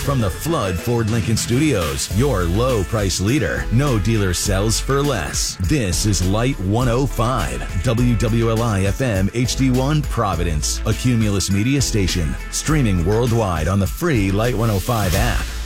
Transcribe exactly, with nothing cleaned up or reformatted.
from the Flood Ford Lincoln Studios, your low price leader. No dealer sells for less. This is Light one oh five, W W L I F M H D one Providence, a Cumulus media station, streaming worldwide on the free Light one oh five app.